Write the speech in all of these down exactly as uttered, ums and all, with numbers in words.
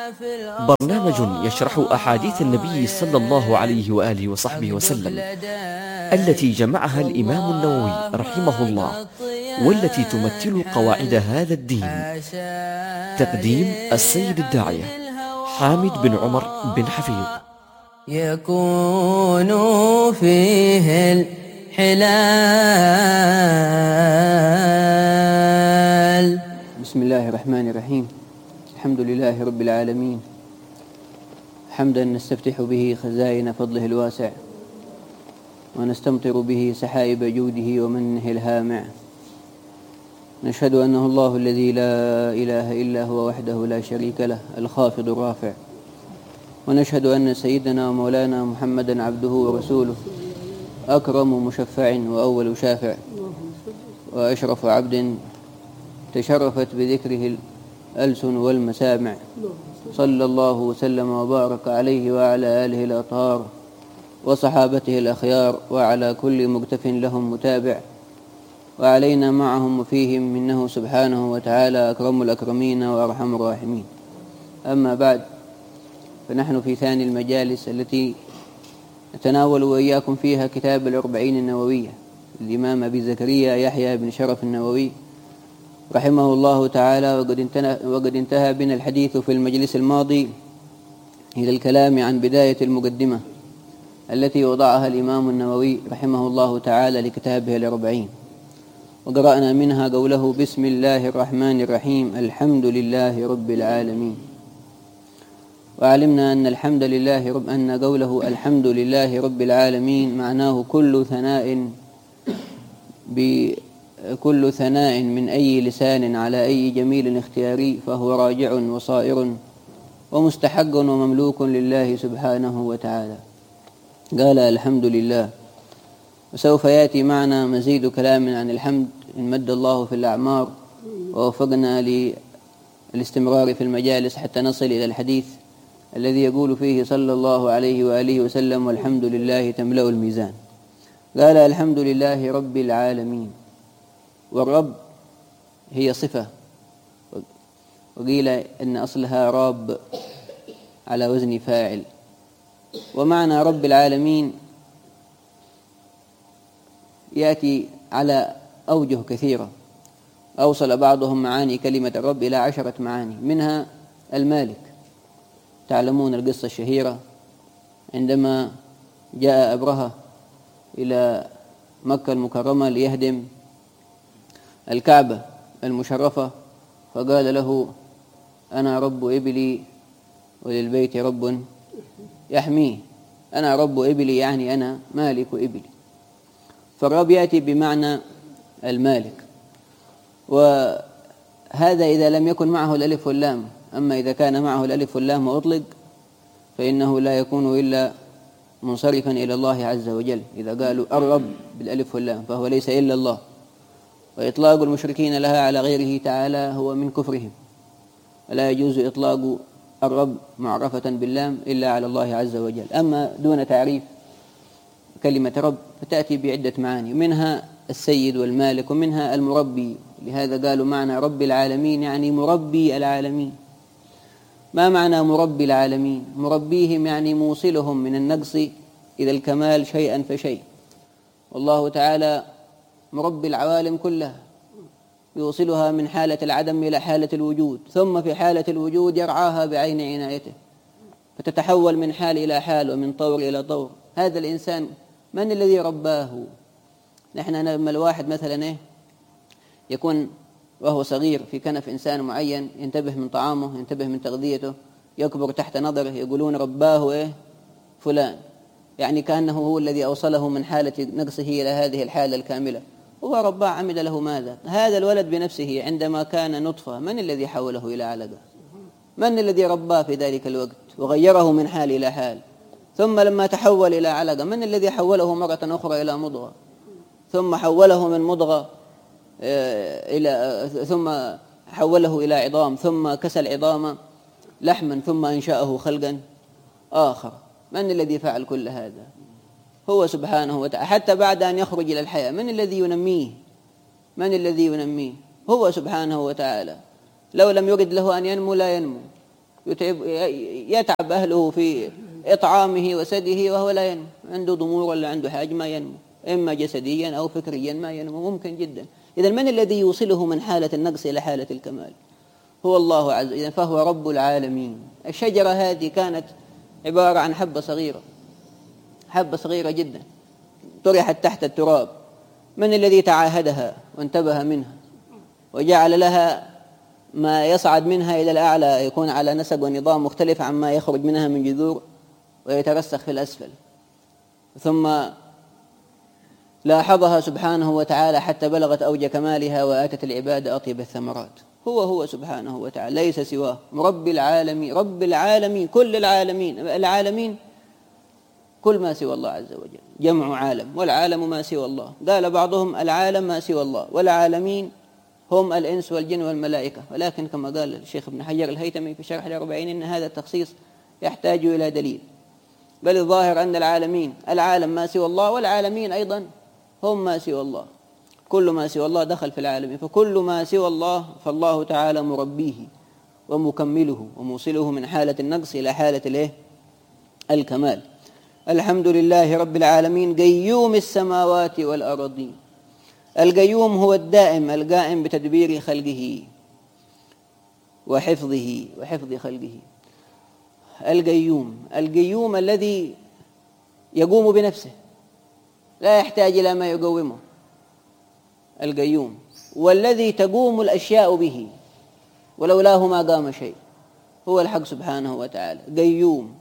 برنامج يشرح أحاديث النبي صلى الله عليه وآله وصحبه وسلم التي جمعها الإمام النووي رحمه الله، والتي تمثل قواعد هذا الدين. تقديم السيد الداعية حامد بن عمر بن حفيظ. يكون فيه الحلال. بسم الله الرحمن الرحيم. الحمد لله رب العالمين، حمدا نستفتح به خزائن فضله الواسع، ونستمطر به سحائب جوده ومنه الهامع. نشهد أنه الله الذي لا إله إلا هو وحده لا شريك له الخافض الرافع، ونشهد أن سيدنا ومولانا محمدا عبده ورسوله، أكرم مشفع وأول شافع، وأشرف عبد تشرفت بذكره الألسن والمسامع. صلى الله وسلم وبارك عليه وعلى آله الأطهار وصحابته الأخيار، وعلى كل مكتف لهم متابع، وعلينا معهم وفيهم، منه سبحانه وتعالى أكرم الأكرمين وأرحم الراحمين. أما بعد، فنحن في ثاني المجالس التي نتناول وإياكم فيها كتاب الأربعين النووية الإمام أبي زكريا يحيى بن شرف النووي رحمه الله تعالى. وقد انتهى, وقد انتهى بنا الحديث في المجلس الماضي إلى الكلام عن بداية المقدمة التي وضعها الإمام النووي رحمه الله تعالى لكتابه الأربعين، وقرأنا منها قوله: بسم الله الرحمن الرحيم، الحمد لله رب العالمين. وعلمنا أن الحمد لله رب أن قوله الحمد لله رب العالمين معناه كل ثناء بكل ثناء من أي لسان على أي جميل اختياري، فهو راجع وصائر ومستحق ومملوك لله سبحانه وتعالى. قال الحمد لله. وسوف يأتي معنا مزيد كلام عن الحمد إن مد الله في الأعمار ووفقنا للاستمرار في المجالس حتى نصل إلى الحديث الذي يقول فيه صلى الله عليه وآله وسلم: والحمد لله تملأ الميزان. قال الحمد لله رب العالمين. والرب هي صفة، وقيل أن أصلها راب على وزن فاعل. ومعنى رب العالمين يأتي على أوجه كثيرة، أوصل بعضهم معاني كلمة الرب إلى عشرة معاني، منها المالك. تعلمون القصة الشهيرة عندما جاء أبرهة إلى مكة المكرمة ليهدم الكعبة المشرفة، فقال له: أنا رب إبلي وللبيت رب يحميه. أنا رب إبلي يعني أنا مالك إبلي. فالرب يأتي بمعنى المالك، وهذا إذا لم يكن معه الألف واللام. أما إذا كان معه الألف واللام وأطلق فإنه لا يكون إلا منصرفا إلى الله عز وجل. إذا قالوا الرب بالألف واللام فهو ليس إلا الله، وإطلاق المشركين لها على غيره تعالى هو من كفرهم، ولا يجوز إطلاق الرب معرفة باللام إلا على الله عز وجل. أما دون تعريف كلمة رب فتأتي بعدة معاني، منها السيد والمالك، ومنها المربي. لهذا قالوا معنى رب العالمين يعني مربي العالمين. ما معنى مربي العالمين؟ مربيهم يعني موصلهم من النقص إلى الكمال شيئا فشيء. والله تعالى مربي العوالم كلها، يوصلها من حالة العدم إلى حالة الوجود، ثم في حالة الوجود يرعاها بعين عنايته، فتتحول من حال إلى حال ومن طور إلى طور. هذا الإنسان من الذي رباه؟ نحن لما الواحد مثلا إيه يكون وهو صغير في كنف إنسان معين، ينتبه من طعامه، ينتبه من تغذيته، يكبر تحت نظره، يقولون رباه إيه فلان، يعني كأنه هو الذي أوصله من حالة نقصه إلى هذه الحالة الكاملة. هو رباه عمد له ماذا؟ هذا الولد بنفسه عندما كان نطفة، من الذي حوله إلى علقة؟ من الذي رباه في ذلك الوقت وغيره من حال إلى حال؟ ثم لما تحول إلى علقة، من الذي حوله مرة أخرى إلى مضغة، ثم حوله من مضغة إلى ثم حوله إلى عظام، ثم كسى العظام لحما، ثم أنشأه خلقا آخر؟ من الذي فعل كل هذا؟ هو سبحانه وتعالى. حتى بعد أن يخرج إلى الحياة، من الذي ينميه؟ من الذي ينميه؟ هو سبحانه وتعالى. لو لم يرد له أن ينمو لا ينمو. يتعب يتعب أهله في إطعامه وسده وهو لا ينمو، عنده ضمور ولا عنده حاجة ما ينمو، إما جسديا أو فكريا ما ينمو، ممكن جدا. إذا من الذي يوصله من حالة النقص إلى حالة الكمال؟ هو الله عز وجل، فهو رب العالمين. الشجرة هذه كانت عبارة عن حبة صغيرة، حبة صغيرة جدا طرحت تحت التراب. من الذي تعاهدها وانتبه منها وجعل لها ما يصعد منها إلى الأعلى يكون على نسق ونظام مختلف عما يخرج منها من جذور ويترسخ في الأسفل، ثم لاحظها سبحانه وتعالى حتى بلغت أوج كمالها وآتت العباد أطيب الثمرات. هو هو سبحانه وتعالى ليس سواه، رب العالمين، رب العالمين، كل العالمين. العالمين كل ما سوى الله عز وجل، جمع عالم، والعالم ما سوى الله. قال بعضهم العالم ما سوى الله، والعالمين هم الإنس والجن والملائكة. ولكن كما قال الشيخ ابن حجر الهيثمي في شرح الأربعين إن هذا التخصيص يحتاج إلى دليل، بل الظاهر أن العالمين العالم ما سوى الله، والعالمين أيضا هم ما سوى الله. كل ما سوى الله دخل في العالمين، فكل ما سوى الله فالله تعالى مربيه ومكمله وموصله من حالة النقص إلى حالة الايه الكمال. الحمد لله رب العالمين قيوم السماوات والأرضين. القيوم هو الدائم القائم بتدبير خلقه وحفظه وحفظ خلقه. القيوم القيوم الذي يقوم بنفسه لا يحتاج إلى ما يقومه، القيوم، والذي تقوم الأشياء به ولولاه ما قام شيء، هو الحق سبحانه وتعالى. قيوم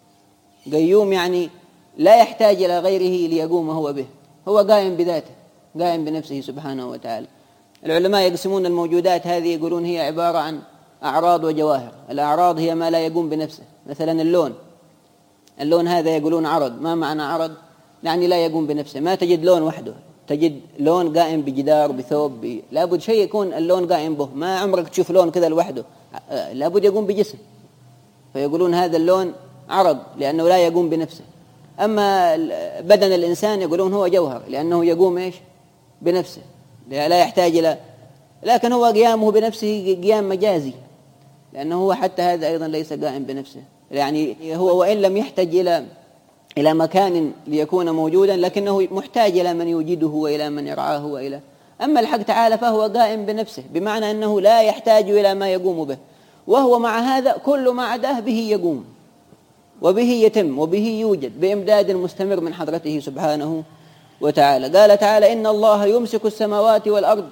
قيوم يعني لا يحتاج إلى غيره ليقوم هو به، هو قائم بذاته، قائم بنفسه سبحانه وتعالى. العلماء يقسمون الموجودات هذه، يقولون هي عبارة عن أعراض وجواهر. الأعراض هي ما لا يقوم بنفسه، مثلا اللون، اللون هذا يقولون عرض. ما معنى عرض؟ يعني لا يقوم بنفسه، ما تجد لون وحده، تجد لون قائم بجدار بثوب ب... لابد شيء يكون اللون قائم به، ما عمرك تشوف لون كذا لوحده، لابد يقوم بجسم، فيقولون هذا اللون عرض لأنه لا يقوم بنفسه. أما بدن الإنسان يقولون هو جوهر لأنه يقوم إيش بنفسه، لا يحتاج إلى، لكن هو قيامه بنفسه قيام مجازي، لأنه هو حتى هذا أيضا ليس قائم بنفسه، يعني هو وإن لم يحتاج إلى إلى مكان ليكون موجودا، لكنه محتاج إلى من يوجده وإلى من يرعاه وإلى. أما الحق تعالى فهو قائم بنفسه، بمعنى أنه لا يحتاج إلى ما يقوم به، وهو مع هذا كل ما عداه به يقوم وبه يتم وبه يوجد بإمداد مستمر من حضرته سبحانه وتعالى. قال تعالى إن الله يمسك السماوات والأرض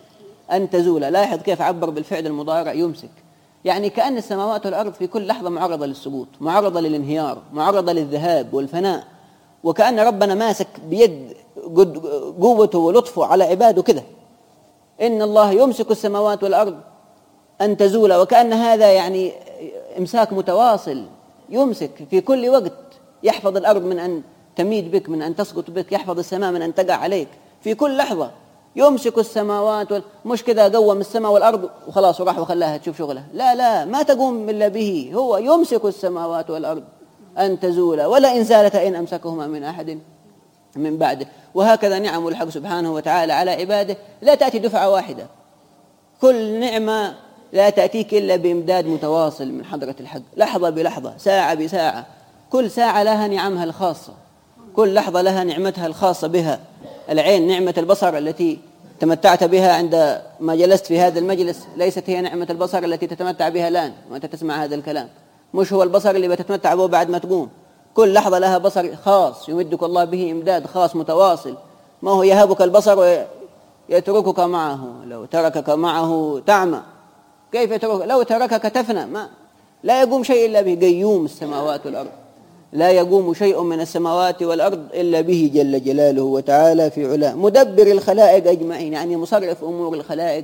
أن تزولا. لاحظ كيف عبر بالفعل المضارع يمسك، يعني كأن السماوات والأرض في كل لحظة معرضة للسقوط، معرضة للانهيار، معرضة للذهاب والفناء، وكأن ربنا ماسك بيد قوته ولطفه على عباده كذا. إن الله يمسك السماوات والأرض أن تزولا، وكأن هذا يعني إمساك متواصل، يمسك في كل وقت، يحفظ الأرض من أن تميد بك، من أن تسقط بك، يحفظ السماء من أن تقع عليك في كل لحظة. يمسك السماوات وال... مش كذا قوم السماء والأرض وخلاص وراح وخلاها تشوف شغلها، لا لا، ما تقوم إلا به، هو يمسك السماوات والأرض أن تزولا ولا إن زالتا إن أمسكهما من أحد من بعده. وهكذا نعم الحق سبحانه وتعالى على عباده لا تأتي دفعة واحدة، كل نعمة لا تأتيك إلا بإمداد متواصل من حضرة الحق، لحظة بلحظة، ساعة بساعة، كل ساعة لها نعمها الخاصة، كل لحظة لها نعمتها الخاصة بها. العين نعمة البصر التي تمتعت بها عند ما جلست في هذا المجلس ليست هي نعمة البصر التي تتمتع بها الآن وأنت تسمع هذا الكلام، مش هو البصر اللي بتتمتع به بعد ما تقوم. كل لحظة لها بصر خاص يمدك الله به إمداد خاص متواصل، ما هو يهبك البصر ويتركك معه، لو تركك معه تعمى، كيف يترك؟ لو تركك تفنى، ما لا يقوم شيء إلا به. قيوم السماوات والأرض، لا يقوم شيء من السماوات والأرض إلا به جل جلاله وتعالى في علاه. مدبر الخلائق أجمعين، يعني مصرف أمور الخلائق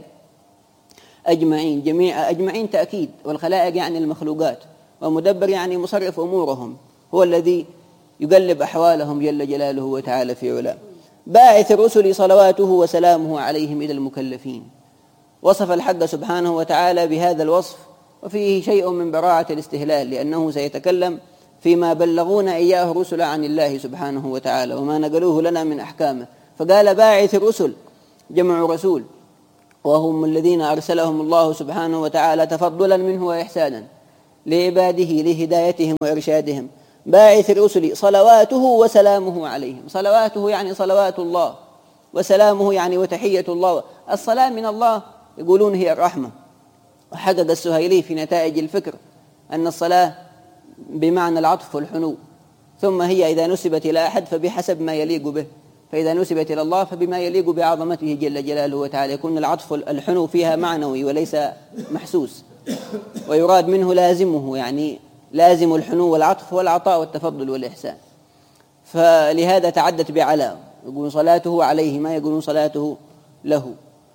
أجمعين، جميع أجمعين تأكيد، والخلائق يعني المخلوقات، ومدبر يعني مصرف أمورهم، هو الذي يقلب أحوالهم جل جلاله وتعالى في علاه. باعث الرسل صلواته وسلامه عليهم إلى المكلفين. وصف الحق سبحانه وتعالى بهذا الوصف، وفيه شيء من براعة الاستهلال، لأنه سيتكلم فيما بلغونا إياه الرسل عن الله سبحانه وتعالى وما نقلوه لنا من أحكامه. فقال باعث الرسل، جمع رسول، وهم الذين أرسلهم الله سبحانه وتعالى تفضلا منه وإحسانا لعباده لهدايتهم وإرشادهم، باعث الرسل صلواته وسلامه عليهم. صلواته يعني صلوات الله، وسلامه يعني وتحية الله. الصلاة من الله يقولون هي الرحمة، وحقق السهيلي في نتائج الفكر أن الصلاة بمعنى العطف والحنو، ثم هي إذا نسبت إلى أحد فبحسب ما يليق به، فإذا نسبت إلى الله فبما يليق بعظمته جل جلاله وتعالى. يكون العطف الحنو فيها معنوي وليس محسوس، ويراد منه لازمه، يعني لازم الحنو والعطف والعطاء والتفضل والإحسان. فلهذا تعدت بعلى، يقولون صلاته عليه، ما يقولون صلاته له.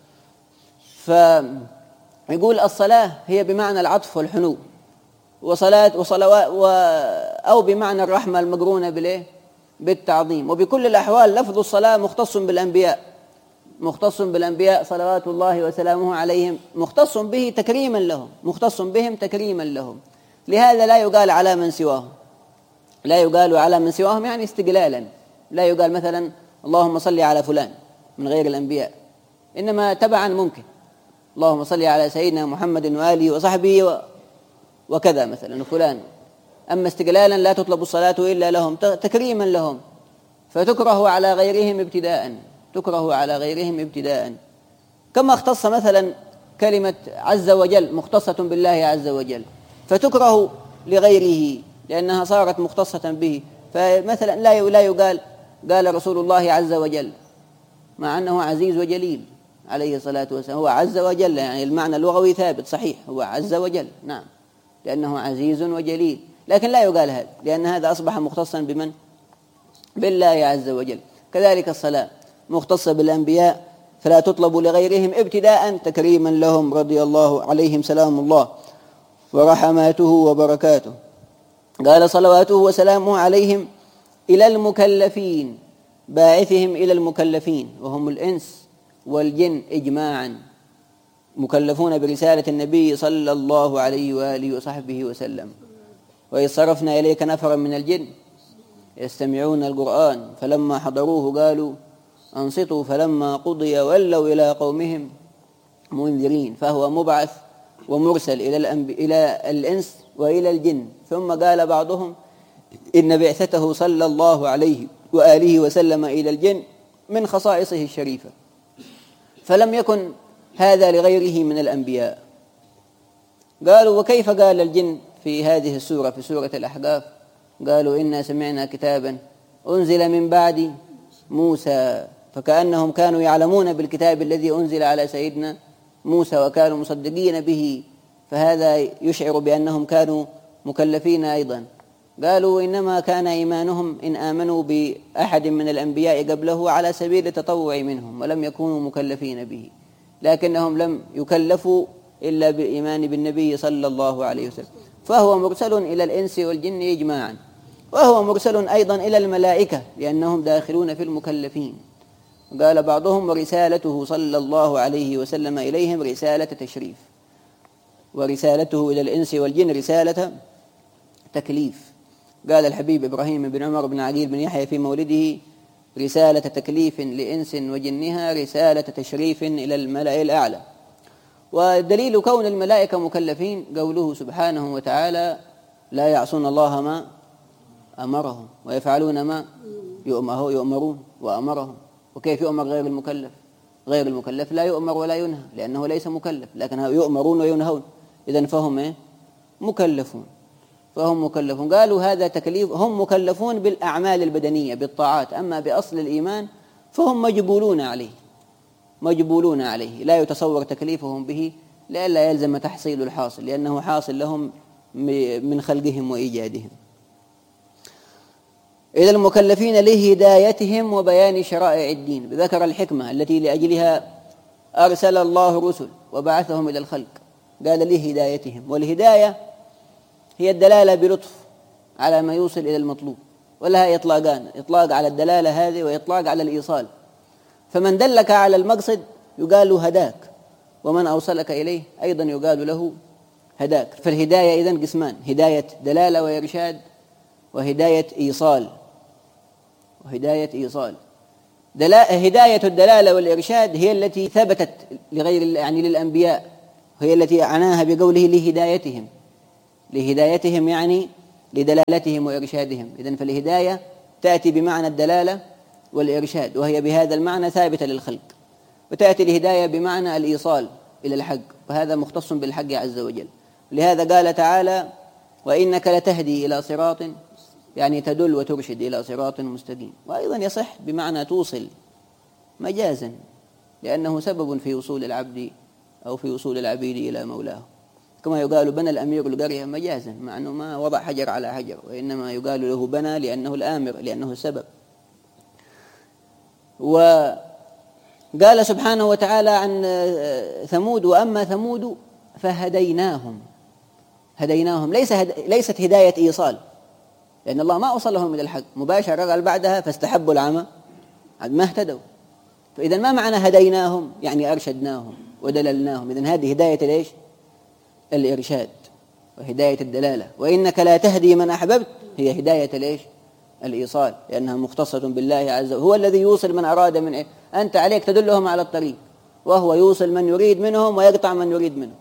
فيقول الصلاة هي بمعنى العطف والحنو، وصلاة وصلوات و أو بمعنى الرحمة المقرونة بالإيه؟ بالتعظيم. وبكل الأحوال لفظ الصلاة مختص بالأنبياء، مختص بالأنبياء صلوات الله وسلامه عليهم، مختص به تكريما لهم، مختص بهم تكريما لهم. لهذا لا يقال على من سواهم، لا يقال على من سواهم يعني استقلالا، لا يقال مثلا اللهم صل على فلان من غير الأنبياء، إنما تبعا ممكن اللهم صل على سيدنا محمد وآله وصحبه وكذا مثلا فلان. أما استقلالا لا تطلب الصلاة إلا لهم تكريما لهم، فتكره على غيرهم ابتداء، تكره على غيرهم ابتداء. كما اختص مثلا كلمة عز وجل مختصة بالله عز وجل، فتكره لغيره لأنها صارت مختصة به. فمثلا لا لا يقال قال رسول الله عز وجل، مع أنه عزيز وجليل عليه الصلاة والسلام، هو عز وجل، يعني المعنى اللغوي ثابت صحيح، هو عز وجل نعم، لأنه عزيز وجليل، لكن لا يقال هذا لأن هذا أصبح مختصا بمن؟ بالله عز وجل. كذلك الصلاة مختصة بالأنبياء، فلا تطلب لغيرهم ابتداء تكريما لهم رضي الله عليهم سلام الله ورحماته وبركاته. قال صلواته وسلامه عليهم إلى المكلفين، باعثهم إلى المكلفين وهم الإنس والجن إجماعا، مكلفون برسالة النبي صلى الله عليه وآله وصحبه وسلم. وإذ صرفنا إليك نفرا من الجن يستمعون القرآن فلما حضروه قالوا أنصتوا فلما قضي ولوا إلى قومهم منذرين. فهو مبعث ومرسل إلى الأنب... إلى الإنس وإلى الجن. ثم قال بعضهم إن بعثته صلى الله عليه وآله وسلم إلى الجن من خصائصه الشريفة، فلم يكن هذا لغيره من الأنبياء. قالوا وكيف قال الجن في هذه السورة في سورة الأحقاف؟ قالوا إنا سمعنا كتابا أنزل من بعد موسى، فكأنهم كانوا يعلمون بالكتاب الذي أنزل على سيدنا موسى وكانوا مصدقين به، فهذا يشعر بأنهم كانوا مكلفين أيضا. قالوا إنما كان إيمانهم إن آمنوا بأحد من الأنبياء قبله على سبيل التطوع منهم ولم يكونوا مكلفين به، لكنهم لم يكلفوا إلا بالإيمان بالنبي صلى الله عليه وسلم. فهو مرسل إلى الإنس والجن إجماعا، وهو مرسل أيضا إلى الملائكة لأنهم داخلون في المكلفين. قال بعضهم ورسالته صلى الله عليه وسلم إليهم رسالة تشريف، ورسالته إلى الإنس والجن رسالة تكليف. قال الحبيب إبراهيم بن عمر بن عقيل بن يحيى في مولده رسالة تكليف لإنس وجنها رسالة تشريف إلى الملأ الأعلى. ودليل كون الملائكة مكلفين قوله سبحانه وتعالى لا يعصون الله ما أمرهم ويفعلون ما يؤمرون وأمرهم. وكيف يؤمر غير المكلف؟ غير المكلف لا يؤمر ولا ينهى لأنه ليس مكلف، لكن يؤمرون وينهون، إذن فهم إيه؟ مكلفون، فهم مكلفون. قالوا هذا تكليف، هم مكلفون بالأعمال البدنية بالطاعات، أما بأصل الإيمان فهم مجبولون عليه، مجبولون عليه، لا يتصور تكليفهم به لئلا يلزم تحصيل الحاصل، لأنه حاصل لهم من خلقهم وإيجادهم. إلى المكلفين لهدايتهم وبيان شرائع الدين، ذكر الحكمة التي لأجلها أرسل الله الرسل وبعثهم إلى الخلق. قال لهدايتهم، والهداية هي الدلالة بلطف على ما يوصل إلى المطلوب، ولها إطلاقان، إطلاق على الدلالة هذه وإطلاق على الإيصال. فمن دلك على المقصد يقال له هداك، ومن أوصلك إليه أيضا يقال له هداك. فالهداية إذن قسمان، هداية دلالة وإرشاد، وهداية إيصال، وهداية إيصال. هداية الدلالة والإرشاد هي التي ثبتت لغير يعني للأنبياء، هي التي عناها بقوله لهدايتهم، لهدايتهم يعني لدلالتهم وإرشادهم. إذن فالهداية تأتي بمعنى الدلالة والإرشاد، وهي بهذا المعنى ثابتة للخلق. وتأتي الهداية بمعنى الإيصال إلى الحق، وهذا مختص بالحق عز وجل. لهذا قال تعالى: وإنك لتهدي إلى صراط، يعني تدل وترشد إلى صراط مستقيم. وأيضا يصح بمعنى توصل مجازا، لأنه سبب في وصول العبد أو في وصول العبيد إلى مولاه، كما يقال بنى الأمير القرية مجازا، مع أنه ما وضع حجر على حجر، وإنما يقال له بنى لأنه الآمر، لأنه السبب. وقال سبحانه وتعالى عن ثمود: وأما ثمود فهديناهم. هديناهم ليس هد... ليست هداية إيصال، لأن الله ما أوصلهم إلى الحق مباشرة، قال بعدها فاستحبوا العمى ما اهتدوا. فإذا ما معنى هديناهم؟ يعني أرشدناهم ودللناهم. إذن هذه هداية ليش؟ الإرشاد وهداية الدلالة. وإنك لا تهدي من أحببت هي هداية ليش؟ الإيصال، لأنها مختصة بالله عز وجل، هو الذي يوصل من أراد من إيه؟ أنت عليك تدلهم على الطريق، وهو يوصل من يريد منهم ويقطع من يريد منهم.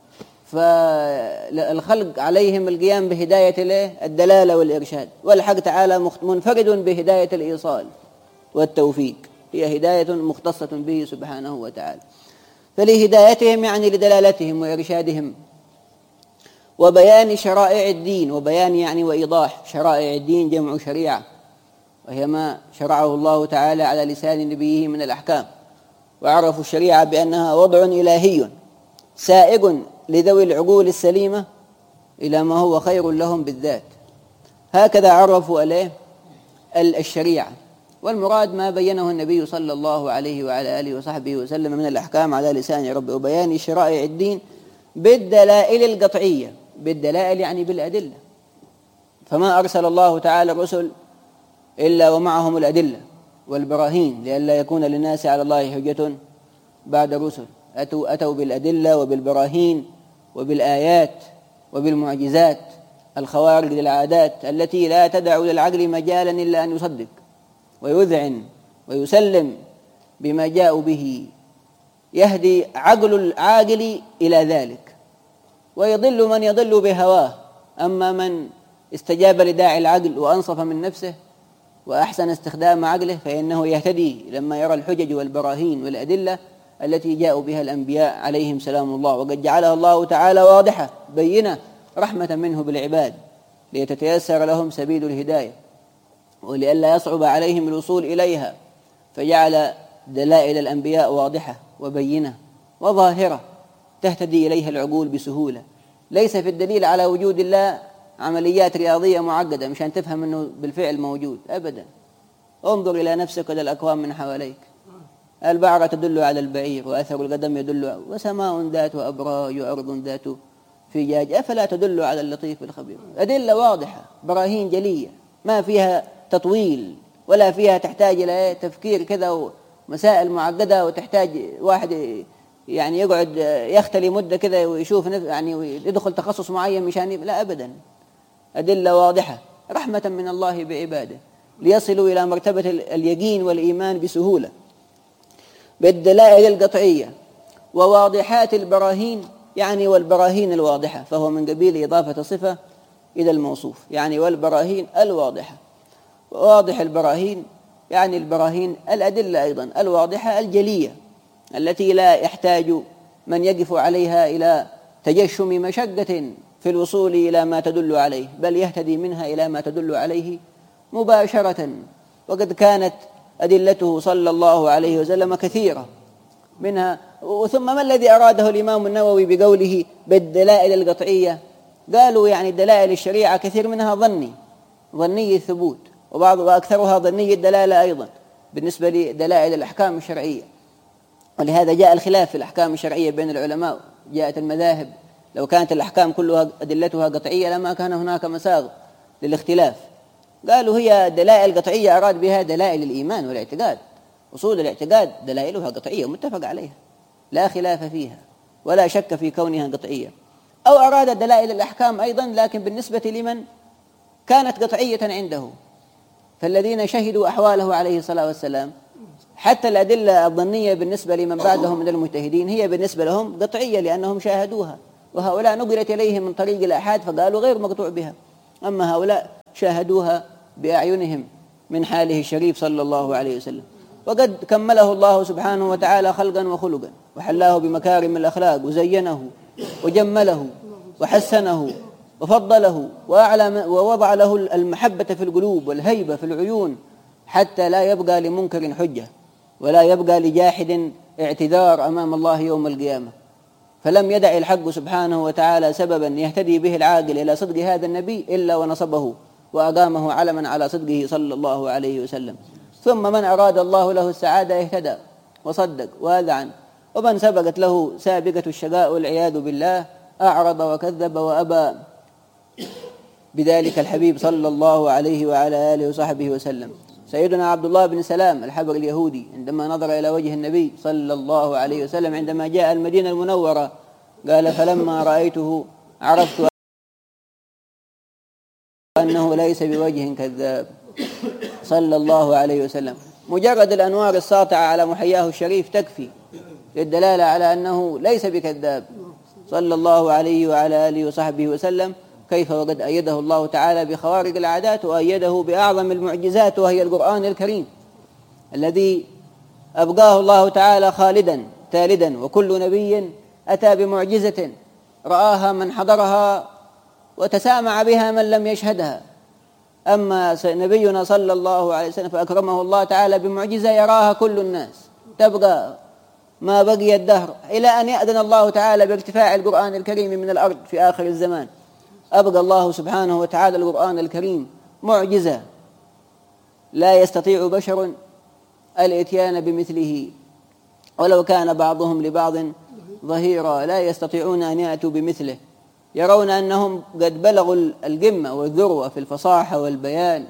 فالخلق عليهم القيام بهداية الدلالة والإرشاد، والحق تعالى منفرد بهداية الإيصال والتوفيق، هي هداية مختصة به سبحانه وتعالى. فلهدايتهم يعني لدلالتهم وإرشادهم، وبيان شرائع الدين. وبيان يعني وإيضاح. شرائع الدين جمع شريعة، وهي ما شرعه الله تعالى على لسان نبيه من الأحكام. وعرفوا الشريعة بأنها وضع إلهي سائق لذوي العقول السليمة إلى ما هو خير لهم بالذات. هكذا عرفوا عليه الشريعة، والمراد ما بينه النبي صلى الله عليه وعلى آله وصحبه وسلم من الأحكام على لسان ربه. وبيان شرائع الدين بالدلائل القطعية. بالدلائل يعني بالأدلة، فما أرسل الله تعالى الرسل إلا ومعهم الأدلة والبراهين، لئلا يكون للناس على الله حجة بعد الرسل. أتوا, أتوا بالأدلة وبالبراهين وبالآيات وبالمعجزات الخوارق للعادات التي لا تدع للعقل مجالا إلا أن يصدق ويذعن ويسلم بما جاءوا به، يهدي عقل العاقل إلى ذلك، ويضل من يضل بهواه. أما من استجاب لداعي العقل وأنصف من نفسه وأحسن استخدام عقله فإنه يهتدي لما يرى الحجج والبراهين والأدلة التي جاءوا بها الأنبياء عليهم سلام الله، وقد جعلها الله تعالى واضحة بينة رحمة منه بالعباد ليتتيسر لهم سبيل الهداية ولئلا يصعب عليهم الوصول إليها، فجعل دلائل الأنبياء واضحة وبينة وظاهرة تهتدي إليها العقول بسهولة. ليس في الدليل على وجود الله عمليات رياضية معقدة مشان تفهم أنه بالفعل موجود أبدا. انظر إلى نفسك وإلى الأكوان من حواليك، البعرة تدل على البعير، وأثر القدم يدل، وسماء ذات أبراج وأرض ذات فجاج أفلا تدل على اللطيف الخبير. أدلة واضحة، براهين جلية ما فيها تطويل ولا فيها تحتاج إلى تفكير كذا ومسائل معقدة وتحتاج واحد يعني يقعد يختلي مدة كذا ويشوف يعني ويدخل تخصص معين مشان، لا أبدا. أدلة واضحة رحمة من الله بعباده ليصلوا إلى مرتبة اليقين والإيمان بسهولة بالدلائل القطعية. وواضحات البراهين يعني والبراهين الواضحة، فهو من قبيل إضافة صفة إلى الموصوف، يعني والبراهين الواضحة. واضح البراهين يعني البراهين الأدلة أيضا الواضحة الجلية التي لا يحتاج من يقف عليها إلى تجشم مشقة في الوصول إلى ما تدل عليه، بل يهتدي منها إلى ما تدل عليه مباشرة. وقد كانت أدلته صلى الله عليه وسلم كثيرة منها. وثم ما الذي أراده الإمام النووي بقوله بالدلائل القطعية؟ قالوا يعني دلائل الشريعة كثير منها ظني ظني الثبوت، وبعض وأكثرها ظني الدلالة أيضا بالنسبة لدلائل الأحكام الشرعية. ولهذا جاء الخلاف في الأحكام الشرعية بين العلماء، جاءت المذاهب لو كانت الأحكام كلها أدلتها قطعية لما كان هناك مساغ للاختلاف. قالوا هي دلائل قطعية أراد بها دلائل الإيمان والاعتقاد، أصول الاعتقاد دلائلها قطعية متفق عليها لا خلاف فيها ولا شك في كونها قطعية. أو أراد دلائل الأحكام أيضا لكن بالنسبة لمن كانت قطعية عنده، فالذين شهدوا أحواله عليه الصلاة والسلام حتى الأدلة الظنية بالنسبة لمن بعدهم من المجتهدين هي بالنسبة لهم قطعية لأنهم شاهدوها وهؤلاء نقلت إليهم من طريق الآحاد فقالوا غير مقطوع بها. أما هؤلاء شاهدوها بأعينهم من حاله الشريف صلى الله عليه وسلم. وقد كمله الله سبحانه وتعالى خلقا وخلقا، وحلاه بمكارم الأخلاق، وزينه وجمله وحسنه وفضله وأعلى ووضع له المحبة في القلوب والهيبة في العيون، حتى لا يبقى لمنكر حجة ولا يبقى لجاحد اعتذار أمام الله يوم القيامة. فلم يدع الحق سبحانه وتعالى سببا يهتدي به العاقل إلى صدق هذا النبي إلا ونصبه وأقامه علما على صدقه صلى الله عليه وسلم. ثم من أراد الله له السعادة اهتدى وصدق وأذعن، ومن سبقت له سابقة الشقاء والعياذ بالله أعرض وكذب وأبى بذلك الحبيب صلى الله عليه وعلى آله وصحبه وسلم. سيدنا عبد الله بن سلام الحبر اليهودي عندما نظر إلى وجه النبي صلى الله عليه وسلم عندما جاء المدينة المنورة قال: فلما رأيته عرفت أنه ليس بوجه كذاب صلى الله عليه وسلم. مجرد الأنوار الساطعة على محياه الشريف تكفي للدلالة على أنه ليس بكذاب صلى الله عليه وعلى آله وصحبه وسلم. كيف وقد أيده الله تعالى بخوارق العادات، وأيده بأعظم المعجزات وهي القرآن الكريم الذي أبقاه الله تعالى خالدا تالدا، وكل نبي أتى بمعجزة رآها من حضرها وتسامع بها من لم يشهدها. أما نبينا صلى الله عليه وسلم فأكرمه الله تعالى بمعجزة يراها كل الناس تبقى ما بقي الدهر إلى أن يأذن الله تعالى بارتفاع القرآن الكريم من الأرض في آخر الزمان. أبقى الله سبحانه وتعالى القرآن الكريم معجزة لا يستطيع بشر الإتيان بمثله، ولو كان بعضهم لبعض ظهيرا لا يستطيعون أن يأتوا بمثله. يرون أنهم قد بلغوا القمة والذروة في الفصاحة والبيان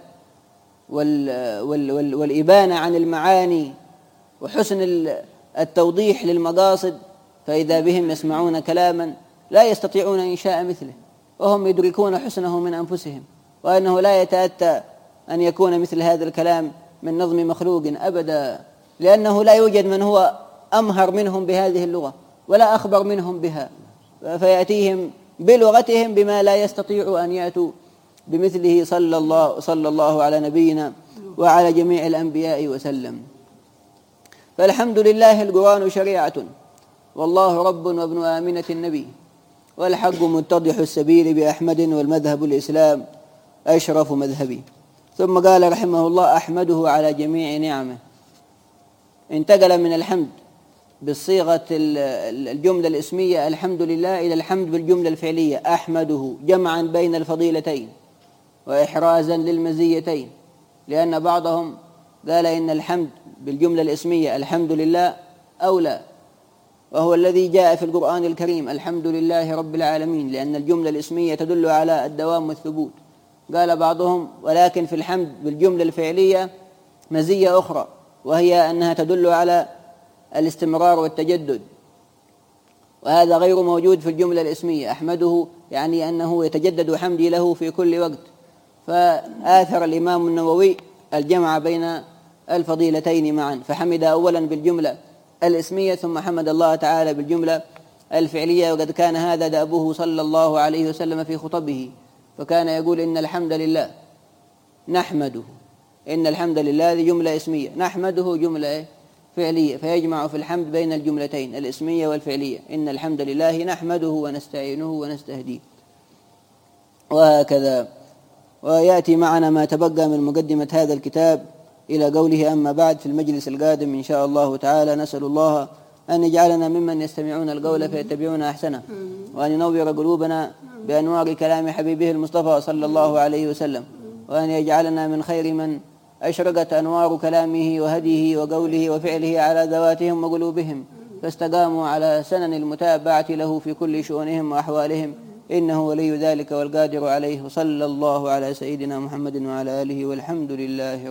وال وال وال والإبانة عن المعاني وحسن التوضيح للمقاصد، فإذا بهم يسمعون كلاما لا يستطيعون إنشاء مثله، وهم يدركون حسنه من أنفسهم، وأنه لا يتأتى أن يكون مثل هذا الكلام من نظم مخلوق أبدا، لأنه لا يوجد من هو أمهر منهم بهذه اللغة ولا أخبر منهم بها، فيأتيهم بلغتهم بما لا يستطيع أن يأتوا بمثله صلى الله, صلى الله على نبينا وعلى جميع الأنبياء وسلم. فالحمد لله القرآن شريعة، والله رب وابن آمنة النبي، والحق متضح السبيل بأحمد، والمذهب الإسلام أشرف مذهبي. ثم قال رحمه الله: أحمده على جميع نعمه. انتقل من الحمد بالصيغة الجملة الاسمية الحمد لله إلى الحمد بالجملة الفعلية أحمده، جمعا بين الفضيلتين وإحرازا للمزيتين، لأن بعضهم قال إن الحمد بالجملة الاسمية الحمد لله أولى، وهو الذي جاء في القرآن الكريم الحمد لله رب العالمين، لأن الجملة الاسمية تدل على الدوام والثبوت. قال بعضهم ولكن في الحمد بالجملة الفعلية مزية أخرى، وهي أنها تدل على الاستمرار والتجدد، وهذا غير موجود في الجملة الاسمية. أحمده يعني أنه يتجدد حمدي له في كل وقت، فآثر الإمام النووي الجمع بين الفضيلتين معا، فحمد أولا بالجملة الاسمية ثم حمد الله تعالى بالجملة الفعلية. وقد كان هذا دأبه صلى الله عليه وسلم في خطبه، فكان يقول إن الحمد لله نحمده، إن الحمد لله هذه جملة اسمية، نحمده جملة فعلية، فيجمع في الحمد بين الجملتين الاسمية والفعلية، إن الحمد لله نحمده ونستعينه ونستهديه، وهكذا. ويأتي معنا ما تبقى من مقدمة هذا الكتاب إلى قوله أما بعد في المجلس القادم إن شاء الله تعالى. نسأل الله أن يجعلنا ممن يستمعون القول فيتبعون أحسنه، وأن ينور قلوبنا بأنوار كلام حبيبه المصطفى صلى الله عليه وسلم، وأن يجعلنا من خير من أشرقت أنوار كلامه وهديه وقوله وفعله على ذواتهم وقلوبهم، فاستقاموا على سنن المتابعة له في كل شؤونهم وأحوالهم، إنه ولي ذلك والقادر عليه. صلى الله على سيدنا محمد وعلى آله، والحمد لله.